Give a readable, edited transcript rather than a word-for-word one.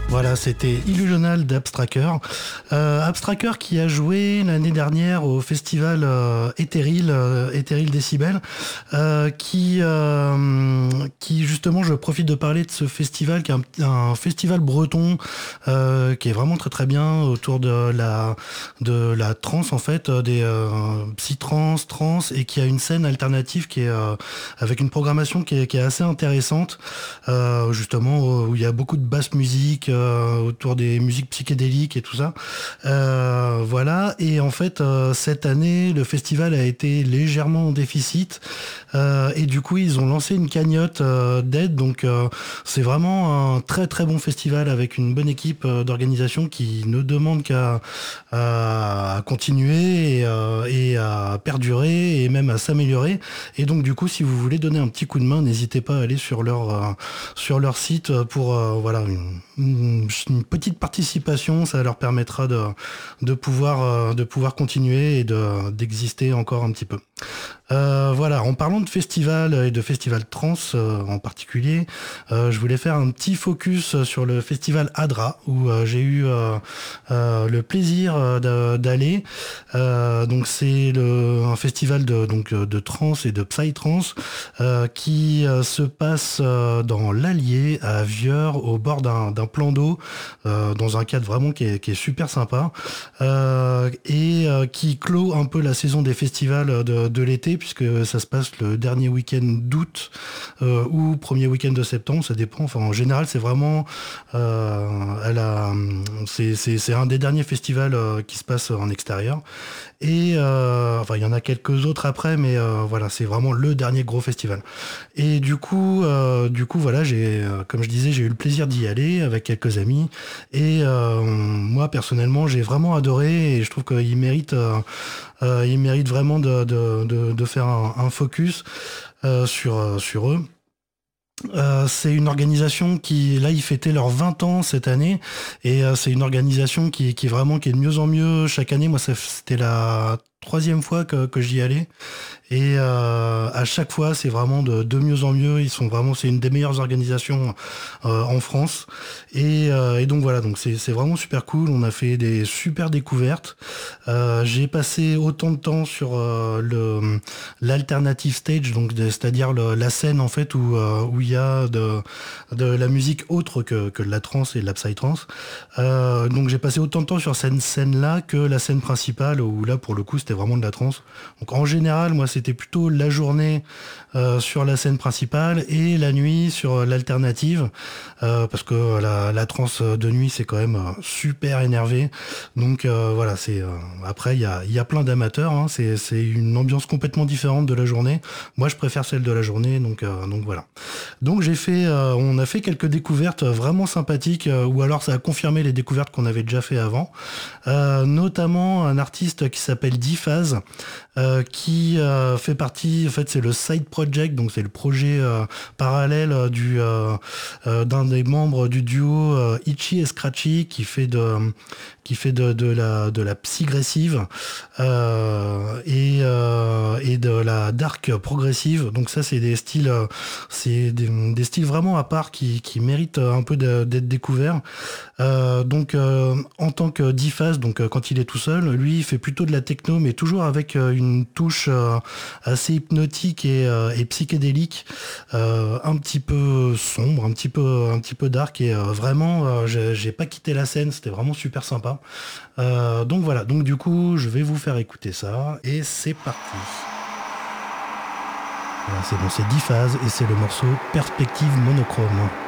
Voilà, c'était Illusional d'Abstracker. Abstracker qui a joué l'année dernière au festival Ethereal Decibel, qui justement, je profite de parler de ce festival, qui est un festival breton, qui est vraiment très très bien autour de la trance en fait, des psy-trance, trance, et qui a une scène alternative qui est avec une programmation qui est assez intéressante, justement où il y a beaucoup de basse musique, autour des musiques psychédéliques et tout ça. Voilà. Et en fait, cette année, le festival a été légèrement en déficit. Et du coup, ils ont lancé une cagnotte d'aide. Donc, c'est vraiment un très très bon festival avec une bonne équipe d'organisation qui ne demande qu'à continuer et à perdurer et même à s'améliorer. Et donc, du coup, si vous voulez donner un petit coup de main, n'hésitez pas à aller sur leur site pour voilà une petite participation. Ça leur permettra de pouvoir continuer et d'exister encore un petit peu. Voilà, en parlant de festival et de festival trans en particulier, je voulais faire un petit focus sur le festival Adra où j'ai eu le plaisir d'aller. Donc c'est un festival de trans et de psy-trance qui se passe dans l'Allier à Vieur au bord d'un plan d'eau, dans un cadre vraiment qui est super sympa, et qui clôt un peu la saison des festivals de l'été, puisque ça se passe le dernier week-end d'août ou premier week-end de septembre, ça dépend. Enfin, en général, c'est vraiment c'est un des derniers festivals qui se passe en extérieur. Et enfin, il y en a quelques autres après, mais voilà, c'est vraiment le dernier gros festival. Et du coup, voilà, comme je disais, j'ai eu le plaisir d'y aller avec quelques amis. Et moi, personnellement, j'ai vraiment adoré, et je trouve qu'ils méritent vraiment de faire un focus sur eux. C'est une organisation qui, là, ils fêtaient leurs 20 ans cette année, et c'est une organisation qui est de mieux en mieux chaque année. Moi, c'était la 3e fois que j'y allais, et à chaque fois, c'est vraiment de mieux en mieux. C'est une des meilleures organisations en France, et donc voilà, donc c'est vraiment super cool. On a fait des super découvertes. J'ai passé autant de temps sur l'alternative stage, donc c'est-à-dire la scène en fait où il y a de la musique autre que de la trance et de la psytrance. Donc j'ai passé autant de temps sur cette scène-là que la scène principale, où là pour le coup c'était vraiment de la trance. Donc en général, moi c'était plutôt la journée sur la scène principale et la nuit sur l'alternative, parce que la trance de nuit c'est quand même super énervé. Donc voilà, après il y a plein d'amateurs, hein. C'est une ambiance complètement différente de la journée. Moi je préfère celle de la journée, donc voilà. Donc on a fait quelques découvertes vraiment sympathiques, ou alors ça a confirmé les découvertes qu'on avait déjà fait avant, notamment un artiste qui s'appelle Diphase, qui fait partie, en fait c'est le side project, donc c'est le projet parallèle d'un des membres du duo Itchy et Scratchy, qui fait de la psygressive et de la dark progressive. Donc ça c'est des styles des styles vraiment à part qui méritent un peu d'être découverts. Donc en tant que Diphase, donc quand il est tout seul, lui il fait plutôt de la techno, mais toujours avec une touche assez hypnotique et psychédélique, un petit peu sombre, un petit peu dark, et vraiment j'ai pas quitté la scène, c'était vraiment super sympa. Donc voilà, donc du coup je vais vous faire écouter ça, et c'est parti. Voilà, c'est Diphase, et c'est le morceau Perspective Monochrome.